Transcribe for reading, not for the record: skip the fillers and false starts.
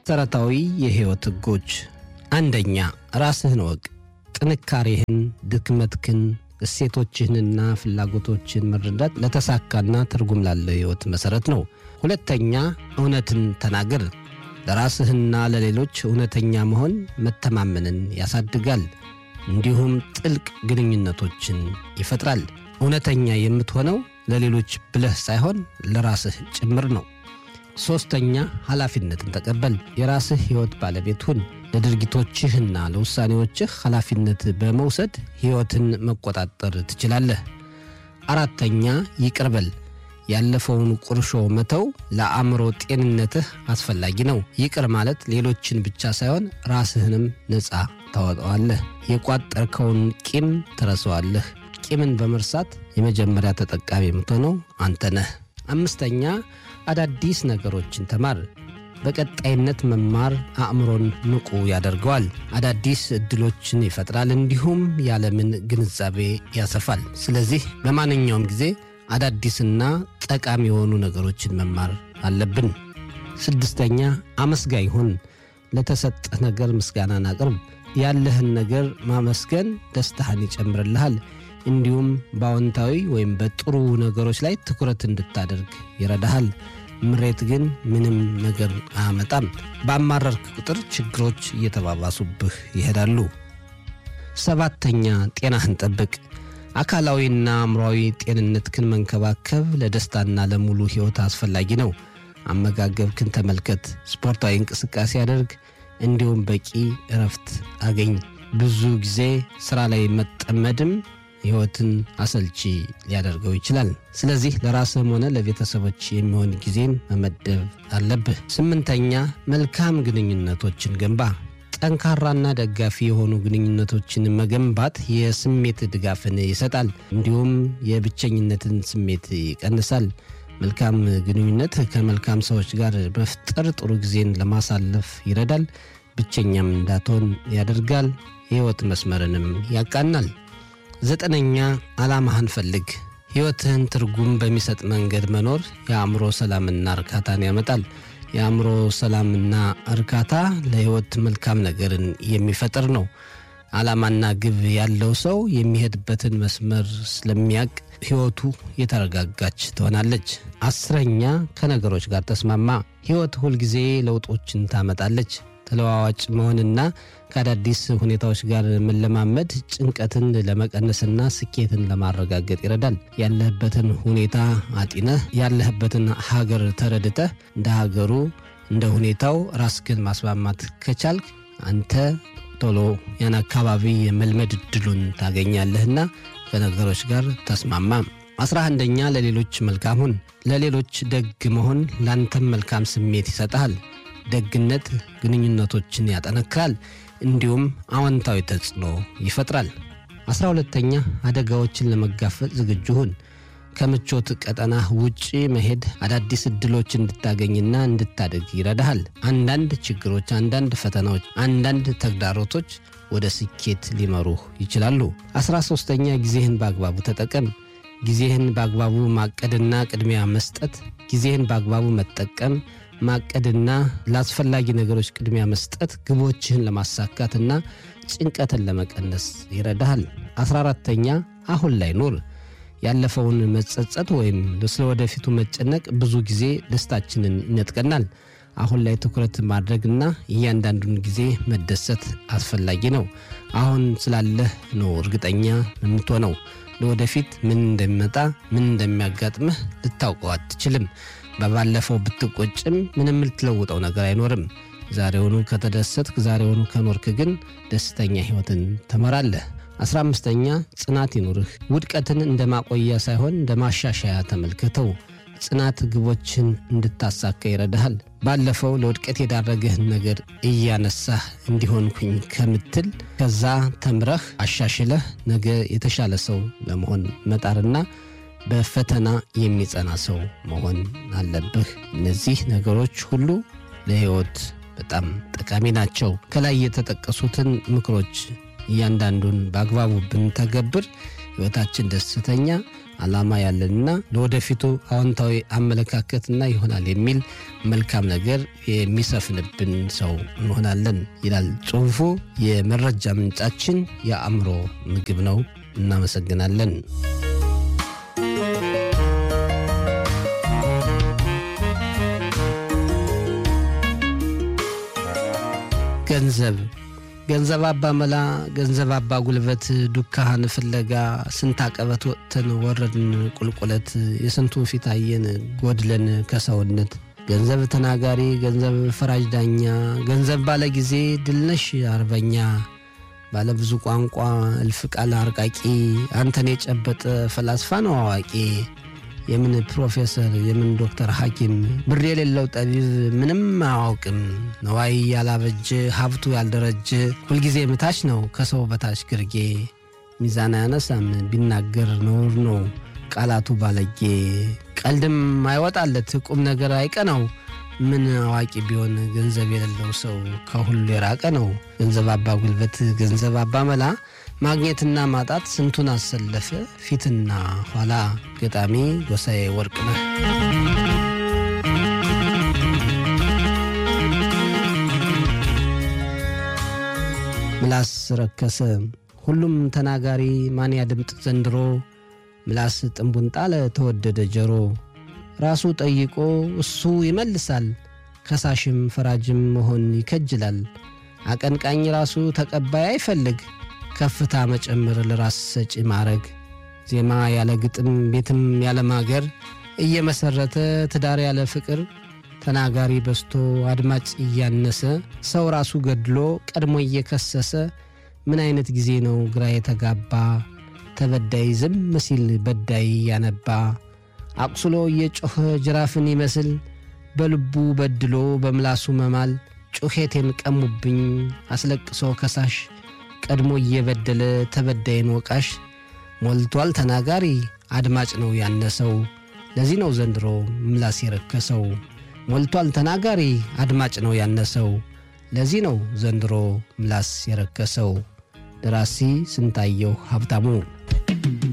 መሰረታዊ የህይወት ህጎች። አንደኛ፣ ራስህን ወቅ። ጥንካሬህን፣ ድክመትህን፣ እሴቶችህንና ፍላጎቶችህን መረዳት ለተሳካና ትርጉም ላለው ህይወት መሰረት ነው። ሁለተኛ፣ እውነትን ተናገር። ለራስህና ለሌሎች እውነተኛ መሆን መተማመንን ያሳድጋል፣ እንዲሁም ጥልቅ ግንኙነቶችን ይፈጥራል። እውነተኛ የምትሆነው ለሌሎች ብለህ ሳይሆን ለራስህ ጭምር ነው። ሶስተኛ፣ ኃላፊነትን ተቀበል። የራስህ ህይወት ባለቤት ሁን። ለድርጊቶችህና ለውሳኔዎችህ ኃላፊነት በመውሰድ ህይወትን መቆጣጠር ትችላለህ። አራተኛ፣ ይቅር በል። ያለፈውን ቁርሾ መተው ለአእምሮ ጤንነትህ አስፈላጊ ነው። ይቅር ማለት ሌሎችን ብቻ ሳይሆን ራስህንም ነፃ ታወጣዋለህ። የቋጠርከውን ቂም ትረሳዋለህ። ቂምን በመርሳት የመጀመሪያ ተጠቃሚ የምትሆነው አንተ ነህ። አምስተኛ፣ አዳዲስ ነገሮችን ተማር። በቀጣይነት መማር አእምሮን ንቁ ያደርገዋል፣ አዳዲስ እድሎችን ይፈጥራል፣ እንዲሁም የዓለምን ግንዛቤ ያሰፋል። ስለዚህ በማንኛውም ጊዜ አዳዲስና ጠቃሚ የሆኑ ነገሮችን መማር አለብን። ስድስተኛ፣ አመስጋኝ ሁን። ለተሰጠህ ነገር ምስጋናን አቅርብ። ያለህን ነገር ማመስገን ደስታህን ይጨምርልሃል፣ እንዲሁም በአዎንታዊ ወይም በጥሩ ነገሮች ላይ ትኩረት እንድታደርግ ይረዳሃል። ምሬት ግን ምንም ነገር አያመጣም። በአማረርክ ቁጥር ችግሮች እየተባባሱብህ ይሄዳሉ። ሰባተኛ፣ ጤናህን ጠብቅ። አካላዊና አእምሮአዊ ጤንነትህን መንከባከብ ለደስታና ለሙሉ ህይወት አስፈላጊ ነው። አመጋገብህን ተመልከት፣ ስፖርታዊ እንቅስቃሴ አድርግ፣ እንዲሁም በቂ እረፍት አገኝ። ብዙ ጊዜ ስራ ላይ መጠመድም ህይወትን አሰልቺ ሊያደርገው ይችላል። ስለዚህ ለራስህም ሆነ ለቤተሰቦች የሚሆን ጊዜን መመደብ አለብህ። ስምንተኛ፣ መልካም ግንኙነቶችን ገንባ። ጠንካራና ደጋፊ የሆኑ ግንኙነቶችን መገንባት የስሜት ድጋፍን ይሰጣል፣ እንዲሁም የብቸኝነትን ስሜት ይቀንሳል። መልካም ግንኙነት ከመልካም ሰዎች ጋር መፍጠር ጥሩ ጊዜን ለማሳለፍ ይረዳል፣ ብቸኛም እንዳትሆን ያደርጋል፣ የህይወት መስመርንም ያቃናል። ዘጠነኛ፣ ዓላማህን ፈልግ። ህይወትህን ትርጉም በሚሰጥ መንገድ መኖር የአእምሮ ሰላምና እርካታን ያመጣል። የአእምሮ ሰላምና እርካታ ለህይወት መልካም ነገርን የሚፈጥር ነው። ዓላማና ግብ ያለው ሰው የሚሄድበትን መስመር ስለሚያቅ ህይወቱ የተረጋጋች ትሆናለች። አስረኛ፣ ከነገሮች ጋር ተስማማ። ህይወት ሁልጊዜ ለውጦችን ታመጣለች። ተለዋዋጭ መሆንና ከአዳዲስ ሁኔታዎች ጋር መለማመድ ጭንቀትን ለመቀነስና ስኬትን ለማረጋገጥ ይረዳል። ያለህበትን ሁኔታ አጢነህ ያለህበትን ሀገር ተረድተህ እንደ ሀገሩ እንደ ሁኔታው ራስህን ማስማማት ከቻልክ አንተ ቶሎ ያን አካባቢ የመልመድ እድሉን ታገኛለህና ከነገሮች ጋር ተስማማ። 11ኛ፣ ለሌሎች መልካም ሁን። ለሌሎች ደግ መሆን ላንተም መልካም ስሜት ይሰጣል። ደግነት ግንኙነቶችን ያጠነክራል፣ እንዲሁም አዎንታዊ ተጽዕኖ ይፈጥራል። 12ኛ፣ አደጋዎችን ለመጋፈጥ ዝግጁ ሁን። ከምቾት ቀጠናህ ውጪ መሄድ አዳዲስ እድሎች እንድታገኝና እንድታደግ ይረዳሃል። አንዳንድ ችግሮች፣ አንዳንድ ፈተናዎች፣ አንዳንድ ተግዳሮቶች ወደ ስኬት ሊመሩህ ይችላሉ። 13ኛ፣ ጊዜህን በአግባቡ ተጠቀም። ጊዜህን በአግባቡ ማቀድና ቅድሚያ መስጠት፣ ጊዜህን በአግባቡ መጠቀም ማቀድና ለአስፈላጊ ነገሮች ቅድሚያ መስጠት ግቦችህን ለማሳካትና ጭንቀትን ለመቀነስ ይረዳሃል። 14ኛ፣ አሁን ላይ ኑር። ያለፈውን መጸጸት ወይም ስለወደፊቱ መጨነቅ ብዙ ጊዜ ደስታችንን ይነጥቀናል። አሁን ላይ ትኩረት ማድረግና እያንዳንዱን ጊዜ መደሰት አስፈላጊ ነው። አሁን ስላለህ ነው እርግጠኛ የምትሆነው። ለወደፊት ምን እንደሚመጣ ምን እንደሚያጋጥምህ ልታውቀው አትችልም። በባለፈው ብትቆጭም ምንም ልትለውጠው ነገር አይኖርም። ዛሬውኑ ከተደሰትክ፣ ዛሬውኑ ከኖርክ ግን ደስተኛ ህይወትን ትመራለህ። 15ኛ፣ ጽናት ይኑርህ። ውድቀትን እንደ ማቆያ ሳይሆን እንደ ማሻሻያ ተመልከተው። ጽናት ግቦችን እንድታሳካ ይረዳሃል። ባለፈው ለውድቀት የዳረገህን ነገር እያነሳህ እንዲሆንኩኝ ከምትል ከዛ ተምረህ አሻሽለህ ነገ የተሻለ ሰው ለመሆን መጣርና በፈተና የሚጸና ሰው መሆን አለብህ። እነዚህ ነገሮች ሁሉ ለህይወት በጣም ጠቃሚ ናቸው። ከላይ የተጠቀሱትን ምክሮች እያንዳንዱን በአግባቡ ብንተገብር ህይወታችን ደስተኛ፣ ዓላማ ያለንና ለወደፊቱ አዎንታዊ አመለካከትና ይሆናል የሚል መልካም ነገር የሚሰፍንብን ሰው እንሆናለን ይላል ጽሑፉ። የመረጃ ምንጫችን የአእምሮ ምግብ ነው። እናመሰግናለን። ገንዘብ አባ መላ ገንዘብ አባ ጉልበት ዱካህን ፍለጋ ስንት አቀበት ወጥተን ወረድን ቁልቁለት የስንቱን ፊት አየን ጎድለን ከሰውነት ገንዘብ ተናጋሪ ገንዘብ ፈራጅ ዳኛ ገንዘብ ባለ ጊዜ ድልነሽ አርበኛ ባለ ብዙ ቋንቋ እልፍ ቃል አርቃቂ አንተን የጨበጠ ፈላስፋ ነው አዋቂ የምን ፕሮፌሰር የምን ዶክተር ሐኪም ብር የሌለው ጠቢብ ምንም አያውቅም ነዋይ ያላበጀ ሀብቱ ያልደረጀ ሁልጊዜ ምታች ነው ከሰው በታች ግርጌ ሚዛን ያነሳም ቢናገር ነውር ነው ቃላቱ ባለጌ ቀልድም አይወጣለት ቁም ነገር አይቀናው ምን አዋቂ ቢሆን ገንዘብ የሌለው ሰው ከሁሉ የራቀ ነው ገንዘብ አባ ጉልበት ገንዘብ አባ መላ ማግኘትና ማጣት ስንቱን አሰለፈ ፊትና ኋላ ገጣሚ ጎሳዬ ወርቅነህ። ምላስ ረከሰ ሁሉም ተናጋሪ ማን ያድምጥ ዘንድሮ ምላስ ጥንቡን ጣለ ተወደደ ጀሮ ራሱ ጠይቆ እሱ ይመልሳል ከሳሽም ፈራጅም መሆን ይከጅላል አቀንቃኝ ራሱ ተቀባይ አይፈልግ ከፍታ መጨመር ለራስ ሰጪ ማረግ ዜማ ያለ ግጥም ቤትም ያለ ማገር እየመሰረተ ትዳር ያለ ፍቅር ተናጋሪ በስቶ አድማጭ እያነሰ ሰው ራሱ ገድሎ ቀድሞ እየከሰሰ ምን አይነት ጊዜ ነው ግራ የተጋባ ተበዳይ ዝም ሲል በዳይ ያነባ አቁስሎ እየጮኸ ጅራፍን ይመስል በልቡ በድሎ በምላሱ መማል ጩኸቴን ቀሙብኝ አስለቅሶ ከሳሽ ቀድሞ እየበደለ ተበዳይን ወቃሽ ሞልቷል ተናጋሪ አድማጭ ነው ያነሰው ለዚህ ነው ዘንድሮ ምላስ የረከሰው ሞልቷል ተናጋሪ አድማጭ ነው ያነሰው ለዚህ ነው ዘንድሮ ምላስ የረከሰው። ደራሲ ስንታየው ሀብታሙ